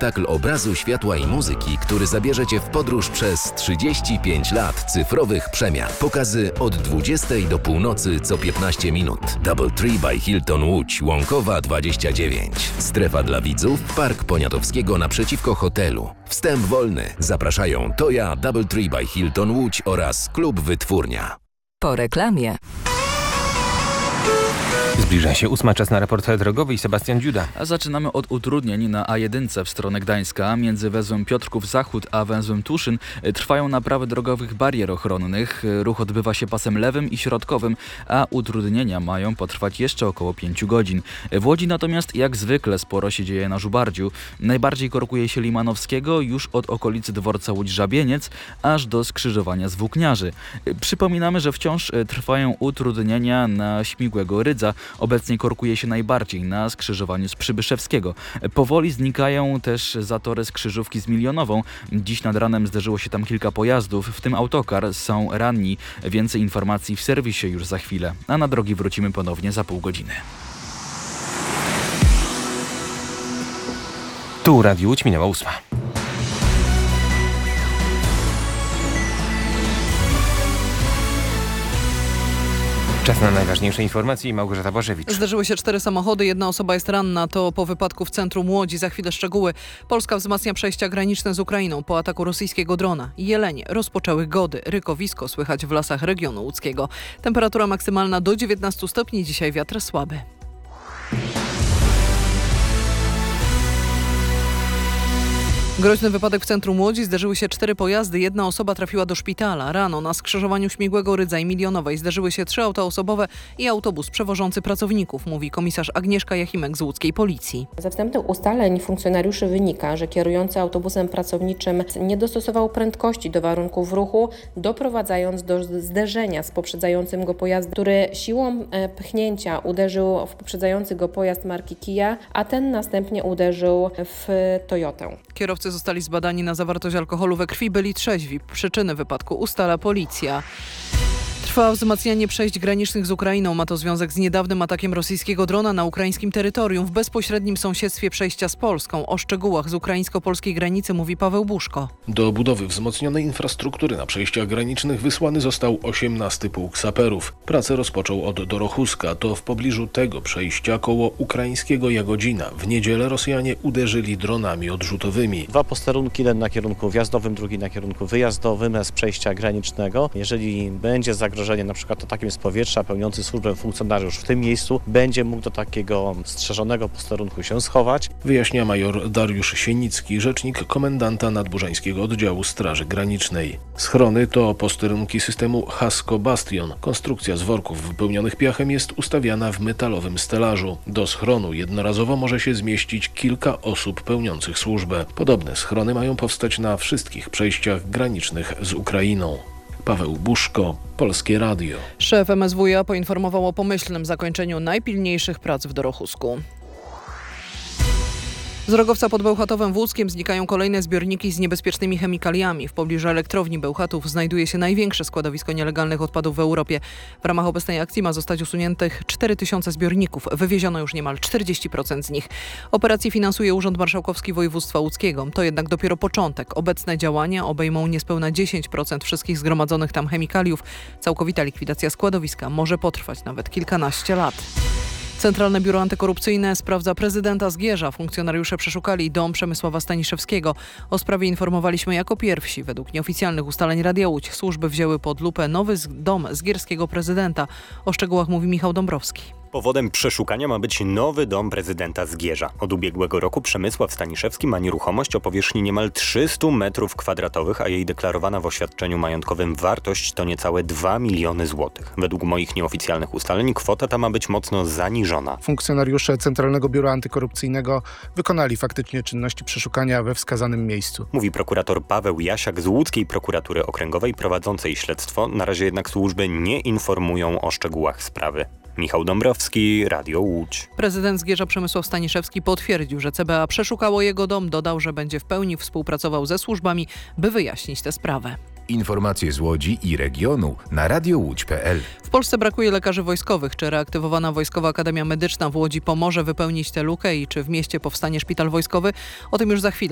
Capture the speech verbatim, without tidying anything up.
spektakl obrazu, światła i muzyki, który zabierze Cię w podróż przez trzydzieści pięć lat cyfrowych przemian. Pokazy od dwudziestej do północy co piętnaście minut. Doubletree by Hilton Łódź, Łąkowa dwadzieścia dziewięć. Strefa dla widzów, Park Poniatowskiego naprzeciwko hotelu. Wstęp wolny. Zapraszają Toja, Doubletree by Hilton Łódź oraz Klub Wytwórnia. Po reklamie. Zbliża się ósma, czas na raport drogowy i Sebastian Dziuda. A zaczynamy od utrudnień na A jeden w stronę Gdańska. Między węzłem Piotrków Zachód a węzłem Tuszyn trwają naprawy drogowych barier ochronnych. Ruch odbywa się pasem lewym i środkowym, a utrudnienia mają potrwać jeszcze około pięciu godzin. W Łodzi natomiast jak zwykle sporo się dzieje na Żubardziu. Najbardziej korkuje się Limanowskiego już od okolicy dworca Łódź-Żabieniec aż do skrzyżowania z Włókniarzy. Przypominamy, że wciąż trwają utrudnienia na Śmigłego Rydza. Obecnie korkuje się najbardziej na skrzyżowaniu z Przybyszewskiego. Powoli znikają też zatory z Krzyżówki z Milionową. Dziś nad ranem zdarzyło się tam kilka pojazdów, w tym autokar. Są ranni. Więcej informacji w serwisie już za chwilę. A na drogi wrócimy ponownie za pół godziny. Tu Radio Łódź, minęła ósma. Czas na najważniejsze informacje i Małgorzata Błażewicz. Zdarzyły się cztery samochody, jedna osoba jest ranna. To po wypadku w centrum Łodzi. Za chwilę szczegóły. Polska wzmacnia przejścia graniczne z Ukrainą po ataku rosyjskiego drona. Jelenie rozpoczęły gody. Rykowisko słychać w lasach regionu łódzkiego. Temperatura maksymalna do dziewiętnastu stopni. Dzisiaj wiatr słaby. Groźny wypadek w centrum Łodzi. Zdarzyły się cztery pojazdy. Jedna osoba trafiła do szpitala. Rano na skrzyżowaniu Śmigłego Rydza i Milionowej zdarzyły się trzy auta osobowe i autobus przewożący pracowników, mówi komisarz Agnieszka Jachimek z łódzkiej policji. Ze wstępnych ustaleń funkcjonariuszy wynika, że kierujący autobusem pracowniczym nie dostosował prędkości do warunków ruchu, doprowadzając do zderzenia z poprzedzającym go pojazdem, który siłą pchnięcia uderzył w poprzedzający go pojazd marki Kia, a ten następnie uderzył w Toyotę. Kierowcy zostali zbadani na zawartość alkoholu we krwi, byli trzeźwi. Przyczyny wypadku ustala policja. Trwa wzmacnianie przejść granicznych z Ukrainą. Ma to związek z niedawnym atakiem rosyjskiego drona na ukraińskim terytorium w bezpośrednim sąsiedztwie przejścia z Polską. O szczegółach z ukraińsko-polskiej granicy mówi Paweł Buszko. Do budowy wzmocnionej infrastruktury na przejściach granicznych wysłany został osiemnasty Pułk Saperów. Pracę rozpoczął od Dorochuska. To w pobliżu tego przejścia koło ukraińskiego Jagodzina. W niedzielę Rosjanie uderzyli dronami odrzutowymi. Dwa posterunki, jeden na kierunku wjazdowym, drugi na kierunku wyjazdowym z przejścia granicznego. Jeżeli będzie zagrożenie na przykład atakiem z powietrza, pełniący służbę funkcjonariusz w tym miejscu będzie mógł do takiego strzeżonego posterunku się schować. Wyjaśnia major Dariusz Sienicki, rzecznik komendanta Nadburzańskiego Oddziału Straży Granicznej. Schrony to posterunki systemu Hasko Bastion. Konstrukcja z worków wypełnionych piachem jest ustawiana w metalowym stelażu. Do schronu jednorazowo może się zmieścić kilka osób pełniących służbę. Podobne schrony mają powstać na wszystkich przejściach granicznych z Ukrainą. Paweł Buszko, Polskie Radio. Szef M S W iA poinformował o pomyślnym zakończeniu najpilniejszych prac w Dorochusku. Z Rogowca pod Bełchatowem w Łódzkiem znikają kolejne zbiorniki z niebezpiecznymi chemikaliami. W pobliżu elektrowni Bełchatów znajduje się największe składowisko nielegalnych odpadów w Europie. W ramach obecnej akcji ma zostać usuniętych cztery tysiące zbiorników. Wywieziono już niemal czterdzieści procent z nich. Operację finansuje Urząd Marszałkowski Województwa Łódzkiego. To jednak dopiero początek. Obecne działania obejmą niespełna dziesięć procent wszystkich zgromadzonych tam chemikaliów. Całkowita likwidacja składowiska może potrwać nawet kilkanaście lat. Centralne Biuro Antykorupcyjne sprawdza prezydenta Zgierza. Funkcjonariusze przeszukali dom Przemysława Staniszewskiego. O sprawie informowaliśmy jako pierwsi. Według nieoficjalnych ustaleń Radia Łódź służby wzięły pod lupę nowy dom zgierskiego prezydenta. O szczegółach mówi Michał Dąbrowski. Powodem przeszukania ma być nowy dom prezydenta Zgierza. Od ubiegłego roku Przemysław Staniszewski ma nieruchomość o powierzchni niemal trzystu metrów kwadratowych, a jej deklarowana w oświadczeniu majątkowym wartość to niecałe dwa miliony złotych. Według moich nieoficjalnych ustaleń kwota ta ma być mocno zaniżona. Funkcjonariusze Centralnego Biura Antykorupcyjnego wykonali faktycznie czynności przeszukania we wskazanym miejscu. Mówi prokurator Paweł Jasiak z Łódzkiej Prokuratury Okręgowej prowadzącej śledztwo. Na razie jednak służby nie informują o szczegółach sprawy. Michał Dąbrowski, Radio Łódź. Prezydent Zgierza Przemysław Staniszewski potwierdził, że C B A przeszukało jego dom. Dodał, że będzie w pełni współpracował ze służbami, by wyjaśnić tę sprawę. Informacje z Łodzi i regionu na radio łódź kropka p l. W Polsce brakuje lekarzy wojskowych. Czy reaktywowana Wojskowa Akademia Medyczna w Łodzi pomoże wypełnić tę lukę i czy w mieście powstanie szpital wojskowy? O tym już za chwilę.